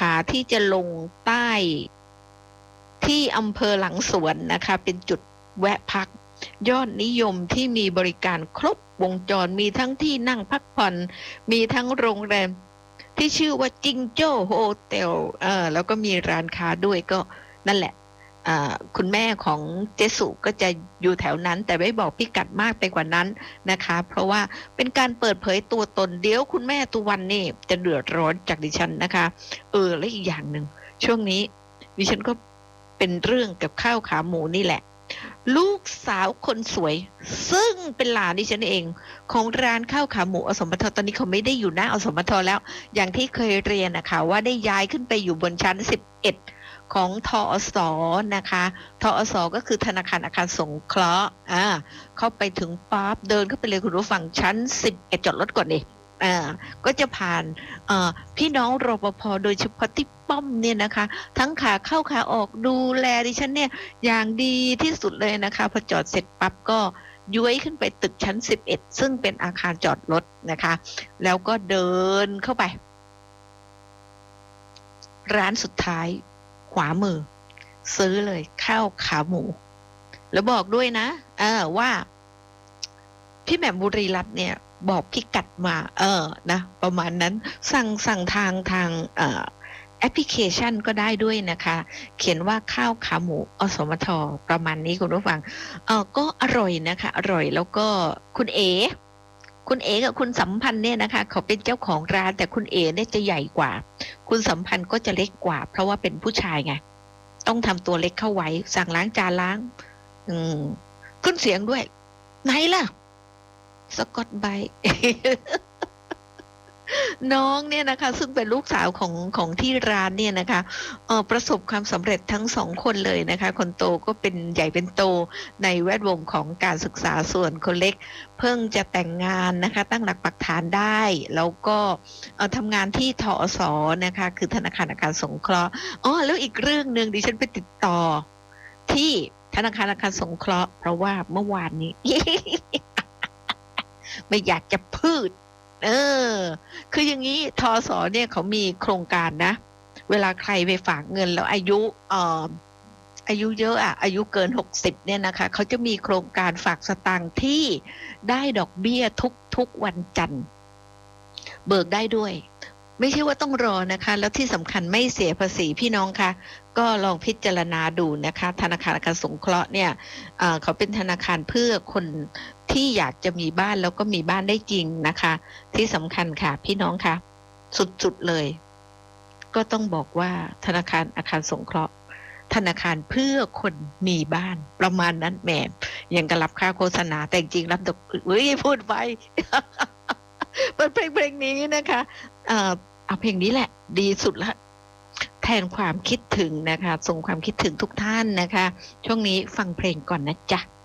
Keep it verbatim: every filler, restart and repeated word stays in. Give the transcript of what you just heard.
ขาที่จะลงใต้ที่อำเภอหลังสวนนะคะเป็นจุดแวะพักยอดนิยมที่มีบริการครบวงจรมีทั้งที่นั่งพักผ่อนมีทั้งโรงแรมที่ชื่อว่าจิงโจ้โฮเทลเออแล้วก็มีร้านค้าด้วยก็นั่นแหละคุณแม่ของเจสุก็จะอยู่แถวนั้นแต่ไม่บอกพิกัดมากไปกว่านั้นนะคะเพราะว่าเป็นการเปิดเผยตัวตนเดี๋ยวคุณแม่ตุวันนี่จะเดือดร้อนจากดิฉันนะคะเออและอีกอย่างหนึ่งช่วงนี้ดิฉันก็เป็นเรื่องกับข้าวขาหมูนี่แหละลูกสาวคนสวยซึ่งเป็นหลานดิฉันเองของร้านข้าวขาหมูอสมทตอนนี้เขาไม่ได้อยู่หน้าอสมทแล้วอย่างที่เคยเรียนนะคะว่าได้ย้ายขึ้นไปอยู่บนชั้นสิบเอ็ดของทอสนะคะทอสก็คือธนาคารอาคารสงเคราะห์อ่าเข้าไปถึงปั๊บเดินเข้าไปเลยคุณผู้ฟังชั้นสิบเอ็ดจอดรถก่อนดิอ่าก็จะผ่านอ่าพี่น้องรปภโดยเฉพาะที่ป้อมเนี่ยนะคะทั้งขาเข้าขาออกดูแลดิฉันเนี่ยอย่างดีที่สุดเลยนะคะพอจอดเสร็จปั๊บก็ย้วยขึ้นไปตึกชั้นสิบเอ็ดซึ่งเป็นอาคารจอดรถนะคะแล้วก็เดินเข้าไปร้านสุดท้ายขวามือซื้อเลยข้าวขาหมูแล้วบอกด้วยนะเออว่าพี่แหม่มบุรีรัตน์เนี่ยบอกพิกัดมาเออนะประมาณนั้นสั่งสั่งทางทางเอ่อแอปพลิเคชันก็ได้ด้วยนะคะเขียนว่าข้าวขาหมูอสมทประมาณนี้คุณผู้ฟังเออก็อร่อยนะคะอร่อยแล้วก็คุณเอคุณเอกับคุณสัมพันธ์เนี่ยนะคะเขาเป็นเจ้าของร้านแต่คุณเอเนี่ยจะใหญ่กว่าคุณสัมพันธ์ก็จะเล็กกว่าเพราะว่าเป็นผู้ชายไงต้องทำตัวเล็กเข้าไว้สั่งล้างจานล้างอืมขึ้นเสียงด้วยไหนล่ะสกอตไบรท์ น้องเนี่ยนะคะซึ่งเป็นลูกสาวของของที่ร้านเนี่ยนะคะเอ่อประสบความสำเร็จทั้งสองคนเลยนะคะคนโตก็เป็นใหญ่เป็นโตในแวดวงของการศึกษาส่วนคนเล็กเพิ่งจะแต่งงานนะคะตั้งหลักปักฐานได้แล้วก็เอ่อทำงานที่ทอสนะคะคือธนาคารอาคารสงเคราะห์อ๋อแล้วอีกเรื่องนึงดิฉันไปติดต่อที่ธนาคารอาคารสงเคราะห์เพราะว่าเมื่อวานนี้ ไม่อยากจะพูดเออคืออย่างนี้ทอสเนี่ยเขามีโครงการนะเวลาใครไปฝากเงินแล้วอายุเอ่ออายุเยอะอะอายุเกินหกสิบเนี่ยนะคะเขาจะมีโครงการฝากสตางค์ที่ได้ดอกเบี้ยทุกทุกวันจันทร์เบิกได้ด้วยไม่ใช่ว่าต้องรอนะคะแล้วที่สำคัญไม่เสียภาษีพี่น้องคะก็ลองพิจารณาดูนะคะธนาคารอาคารสงเคราะห์เนี่ยเอ่อเขาเป็นธนาคารเพื่อคนที่อยากจะมีบ้านแล้วก็มีบ้านได้จริงนะคะที่สำคัญค่ะพี่น้องคะสุดๆเลยก็ต้องบอกว่าธนาคารอาคารสงเคราะห์ธนาคารเพื่อคนมีบ้านประมาณนั้นแหมยังกระรับค่าโฆษณาแต่จริงรับดอกเฮ้ยพูดไปเปิดเพลงเพลงนี้นะคะเอ่อเอาเพลงนี้แหละดีสุดละแทนความคิดถึงนะคะส่งความคิดถึงทุกท่านนะคะช่วงนี้ฟังเพลงก่อนนะจ๊ะ